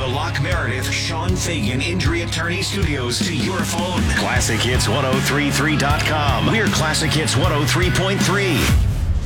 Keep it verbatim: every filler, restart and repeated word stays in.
the Locke Meredith Sean Fagan Injury Attorney Studios to your phone. Classic Hits ten thirty-three dot com. We're Classic Hits one oh three point three.